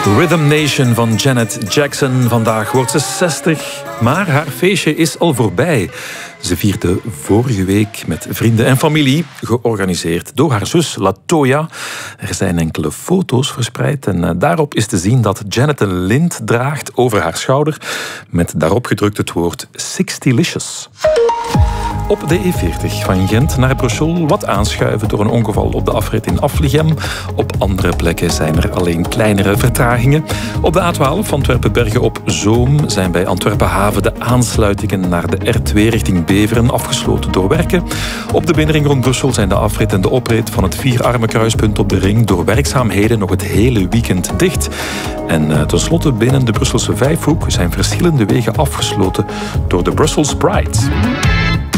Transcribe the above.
Rhythm Nation van Janet Jackson. Vandaag wordt ze 60, maar haar feestje is al voorbij. Ze vierde vorige week met vrienden en familie, georganiseerd door haar zus LaToya. Er zijn enkele foto's verspreid en daarop is te zien dat Janet een lint draagt over haar schouder, met daarop gedrukt het woord 60licious. Op de E40 van Gent naar Brussel wat aanschuiven door een ongeval op de afrit in Afligem. Op andere plekken zijn er alleen kleinere vertragingen. Op de A12 Antwerpen-Bergen op Zoom zijn bij Antwerpen-Haven de aansluitingen naar de R2 richting Beveren afgesloten door werken. Op de binnenring rond Brussel zijn de afrit en de oprit van het Vierarmenkruispunt op de ring door werkzaamheden nog het hele weekend dicht. En tenslotte binnen de Brusselse Vijfhoek zijn verschillende wegen afgesloten door de Brussels Pride.